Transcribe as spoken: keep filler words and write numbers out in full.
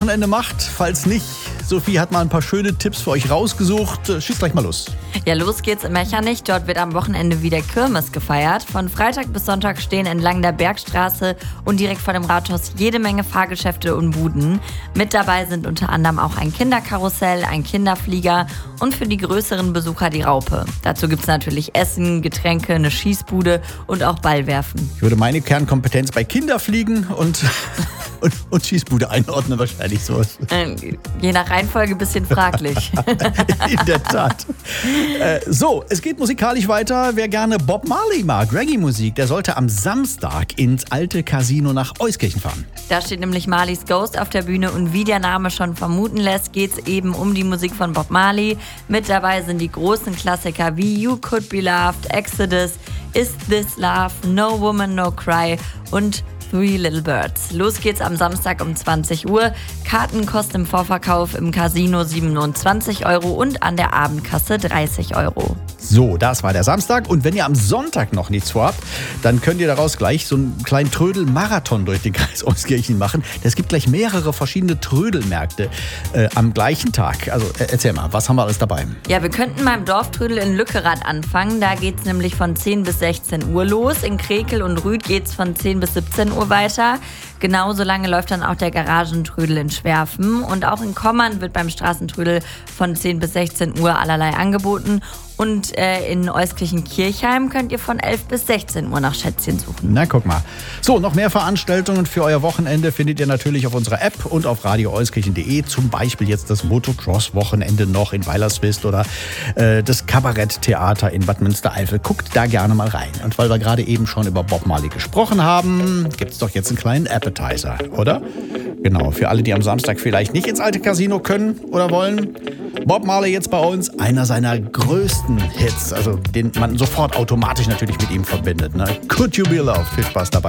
Wochenende macht. Falls nicht, Sophie hat mal ein paar schöne Tipps für euch rausgesucht. Schieß gleich mal los. Ja, los geht's in Mechernich. Dort wird am Wochenende wieder Kirmes gefeiert. Von Freitag bis Sonntag stehen entlang der Bergstraße und direkt vor dem Rathaus jede Menge Fahrgeschäfte und Buden. Mit dabei sind unter anderem auch ein Kinderkarussell, ein Kinderflieger und für die größeren Besucher die Raupe. Dazu gibt's natürlich Essen, Getränke, eine Schießbude und auch Ballwerfen. Ich würde meine Kernkompetenz bei Kinderfliegen und, und, und Schießbude einordnen, wahrscheinlich sowas. Äh, je nach Reihenfolge ein bisschen fraglich. In der Tat. Äh, so, es geht musikalisch weiter. Wer gerne Bob Marley mag, Reggae-Musik, der sollte am Samstag ins alte Casino nach Euskirchen fahren. Da steht nämlich Marleys Ghost auf der Bühne und wie der Name schon vermuten lässt, geht es eben um die Musik von Bob Marley. Mit dabei sind die großen Klassiker wie You Could Be Loved, Exodus, Is This Love, No Woman, No Cry und Three Little Birds. Los geht's am Samstag um zwanzig Uhr. Karten kosten im Vorverkauf im Casino siebenundzwanzig Euro und an der Abendkasse dreißig Euro. So, das war der Samstag. Und wenn ihr am Sonntag noch nichts vorhabt, dann könnt ihr daraus gleich so einen kleinen Trödel-Marathon durch den Kreis Euskirchen machen. Es gibt gleich mehrere verschiedene Trödelmärkte äh, am gleichen Tag. Also äh, erzähl mal, was haben wir alles dabei? Ja, wir könnten beim Dorftrödel in Lückerath anfangen. Da geht's nämlich von zehn bis sechzehn Uhr los. In Krekel und Rüth geht's von zehn bis siebzehn Uhr weiter. Genauso lange läuft dann auch der Garagentrödel in Schwerfen. Und auch in Kommern wird beim Straßentrödel von zehn bis sechzehn Uhr allerlei angeboten. Und äh, in Euskirchen-Kirchheim könnt ihr von elf bis sechzehn Uhr nach Schätzchen suchen. Na, guck mal. So, noch mehr Veranstaltungen für euer Wochenende findet ihr natürlich auf unserer App und auf radio euskirchen punkt de. Zum Beispiel jetzt das Motocross-Wochenende noch in Weilerswist oder äh, das Kabaretttheater in Bad Münstereifel. Guckt da gerne mal rein. Und weil wir gerade eben schon über Bob Marley gesprochen haben, gibt es doch jetzt einen kleinen Appetizer, oder? Genau, für alle, die am Samstag vielleicht nicht ins alte Casino können oder wollen. Bob Marley jetzt bei uns, einer seiner größten Hits, also den man sofort automatisch natürlich mit ihm verbindet. Ne? Could You Be Loved? Viel Spaß dabei.